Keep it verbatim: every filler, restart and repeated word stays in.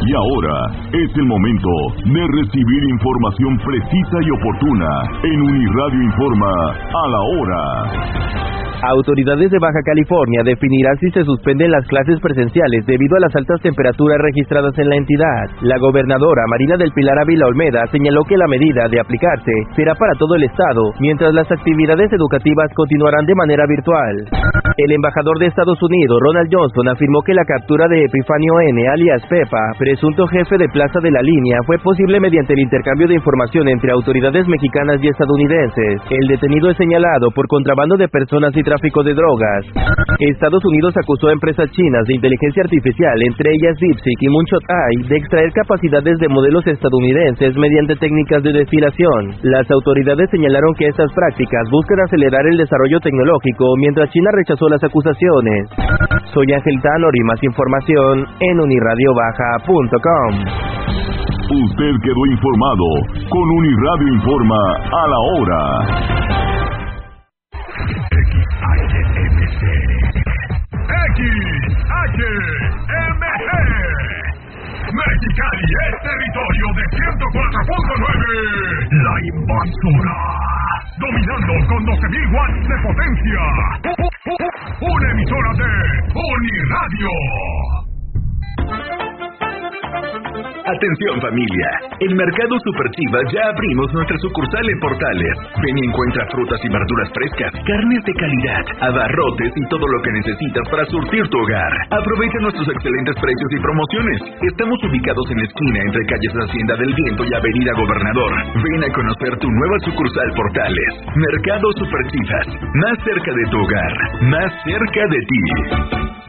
Y ahora es el momento de recibir información precisa y oportuna en Uniradio Informa a la hora. Autoridades de Baja California definirán si se suspenden las clases presenciales debido a las altas temperaturas registradas en la entidad. La gobernadora Marina del Pilar Ávila Olmeda señaló que la medida de aplicarse será para todo el estado, mientras las actividades educativas continuarán de manera virtual. El embajador de Estados Unidos, Ronald Johnson, afirmó que la captura de Epifanio N., alias Pepa, presunto jefe de Plaza de la Línea, fue posible mediante el intercambio de información entre autoridades mexicanas y estadounidenses. El detenido es señalado por contrabando de personas y tráfico de drogas. Estados Unidos acusó a empresas chinas de inteligencia artificial, entre ellas DeepSeek y Moonshot A I, de extraer capacidades de modelos estadounidenses mediante técnicas de desfilación. Las autoridades señalaron que estas prácticas buscan acelerar el desarrollo tecnológico, mientras China rechazó las acusaciones. Soy Ángel Tanor y más información en uniradio baja punto com. Usted quedó informado con Uniradio Informa a la hora. X H M G Mexicali es territorio de ciento cuatro punto nueve. La invasora, dominando con doce mil watts de potencia. Una emisora de Uniradio. Atención familia, en Mercado Super Chivas ya abrimos nuestra sucursal en Portales. Ven y encuentra frutas y verduras frescas, carnes de calidad, abarrotes y todo lo que necesitas para surtir tu hogar. Aprovecha nuestros excelentes precios y promociones. Estamos ubicados en la esquina entre calles Hacienda del Viento y Avenida Gobernador. Ven a conocer tu nueva sucursal Portales. Mercado Super Chivas, más cerca de tu hogar, más cerca de ti.